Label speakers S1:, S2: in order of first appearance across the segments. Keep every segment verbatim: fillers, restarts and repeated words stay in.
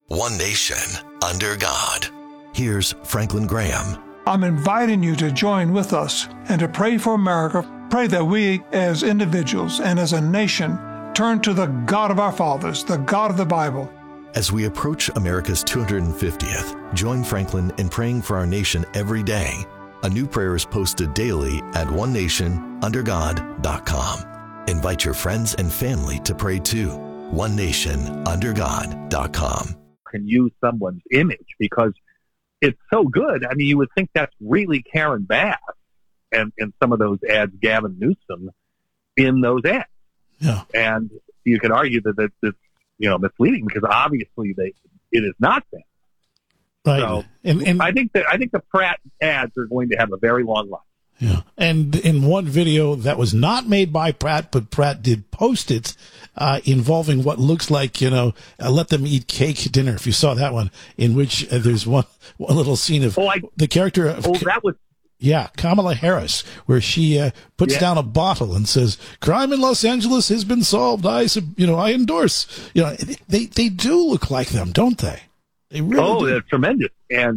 S1: One nation, under God. Here's Franklin Graham.
S2: I'm inviting you to join with us and to pray for America. Pray that we, as individuals and as a nation, turn to the God of our fathers, the God of the Bible.
S1: As we approach America's two hundred fiftieth, join Franklin in praying for our nation every day. A new prayer is posted daily at one nation under god dot com. Invite your friends and family to pray too. one nation under god dot com.
S3: Can use someone's image because it's so good. I mean, you would think that's really Karen Bass and, and some of those ads, Gavin Newsom, in those ads.
S4: Yeah.
S3: And you could argue that, that it's, you know, misleading because obviously they it is not that.
S4: Right.
S3: So
S4: and, and
S3: I think that I think the Pratt ads are going to have a very long life.
S4: Yeah. And in one video that was not made by Pratt, but Pratt did post it, uh, involving what looks like, you know, uh, let them eat cake dinner. If you saw that one, in which uh, there's one, one little scene of
S3: oh, I,
S4: the character of,
S3: oh, that was,
S4: yeah, Kamala Harris, where she, uh, puts
S3: yeah.
S4: down a bottle and says, crime in Los Angeles has been solved. I, you know, I endorse, you know, they, they do look like them, don't they? They really
S3: oh,
S4: do.
S3: they're tremendous. And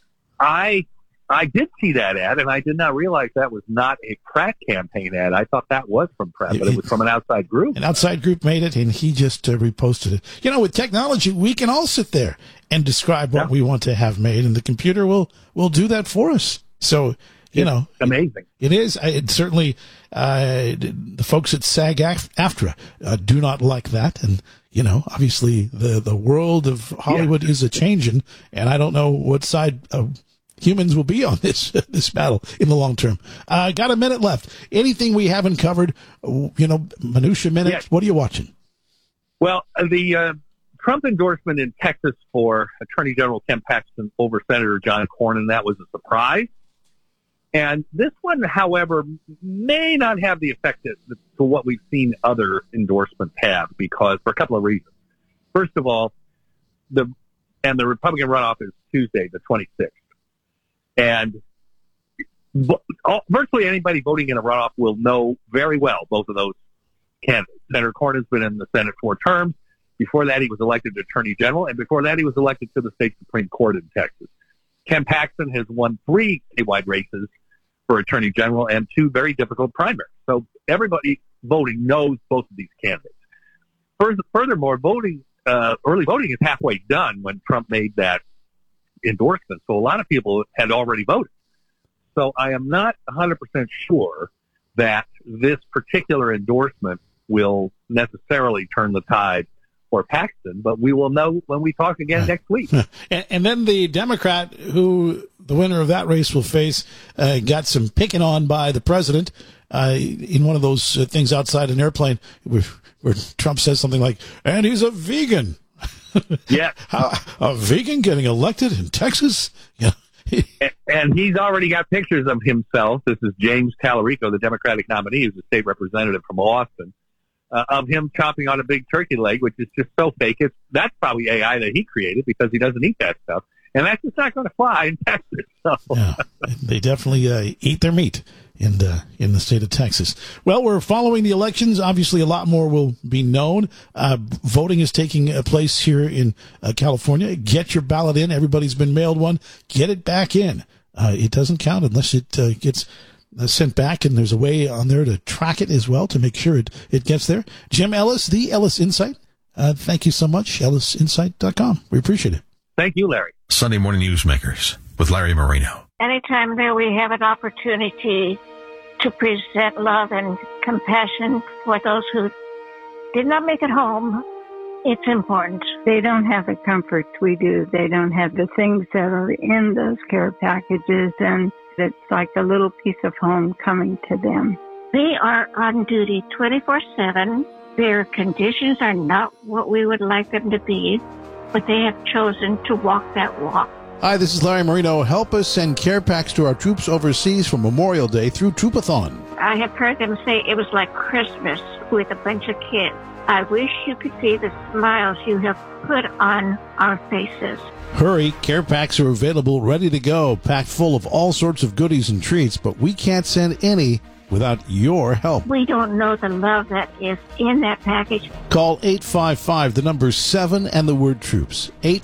S3: I, I did see that ad, and I did not realize that was not a Pratt campaign ad. I thought that was from Pratt, but it was from an outside group.
S4: An outside group made it, and he just uh, reposted it. You know, with technology, we can all sit there and describe what
S3: yeah.
S4: we want to have made, and the computer will, will do that for us. So, you
S3: it's
S4: know.
S3: amazing.
S4: It, it is. It certainly, uh, the folks at SAG-AFTRA uh, do not like that, and you know, obviously the, the world of Hollywood yeah. is a changing, and I don't know what side of humans will be on this this battle in the long term. Uh, got a minute left. Anything we haven't covered, you know, minutia minute,
S3: yeah.
S4: what are you watching?
S3: Well, the uh, Trump endorsement in Texas for Attorney General Ken Paxton over Senator John Cornyn, that was a surprise. And this one, however, may not have the effect that, to what we've seen other endorsements have, because for a couple of reasons. First of all, the and the Republican runoff is Tuesday, the twenty-sixth. And all, virtually anybody voting in a runoff will know very well both of those candidates. Senator Cornyn's been in the Senate four terms. Before that, he was elected Attorney General, and before that, he was elected to the state Supreme Court in Texas. Ken Paxton has won three statewide races for Attorney General and two very difficult primaries. So everybody voting knows both of these candidates. Furthermore, voting uh, early voting is halfway done when Trump made that endorsement. So a lot of people had already voted. So I am not one hundred percent sure that this particular endorsement will necessarily turn the tide for Paxton, but we will know when we talk again next week.
S4: And, and then the Democrat who the winner of that race will face uh, got some picking on by the president uh, in one of those uh, things outside an airplane where, where Trump says something like, and he's a vegan.
S3: Yeah.
S4: How, a vegan getting elected in Texas? Yeah.
S3: and, and he's already got pictures of himself. This is James Talarico, the Democratic nominee, who's a state representative from Austin, uh, of him chopping on a big turkey leg, which is just so fake. It's, that's probably A I that he created because he doesn't eat that stuff. And that's just not going to fly in Texas. So.
S4: Yeah, they definitely uh, eat their meat in the, in the state of Texas. Well, we're following the elections. Obviously, a lot more will be known. Uh, voting is taking place here in uh, California. Get your ballot in. Everybody's been mailed one. Get it back in. Uh, it doesn't count unless it uh, gets uh, sent back, and there's a way on there to track it as well to make sure it, it gets there. Jim Ellis, the Ellis Insight. Uh, thank you so much. ellis insight dot com. We appreciate it.
S3: Thank you, Larry.
S5: Sunday Morning Newsmakers with Larry Marino.
S6: Anytime that we have an opportunity to present love and compassion for those who did not make it home, it's important.
S7: They don't have the comforts we do. They don't have the things that are in those care packages, and it's like a little piece of home coming to them.
S6: They are on duty twenty-four seven. Their conditions are not what we would like them to be, but they have chosen to walk that walk.
S4: Hi, this is Larry Marino. Help us send care packs to our troops overseas for Memorial Day through Troopathon.
S6: I have heard them say it was like Christmas with a bunch of kids. I wish you could see the smiles you have put on our faces.
S4: Hurry, care packs are available, ready to go, packed full of all sorts of goodies and treats, but we can't send any without your help.
S6: We don't know the love that is in that package.
S4: Call eight five five, the number seven, and the word troops. eight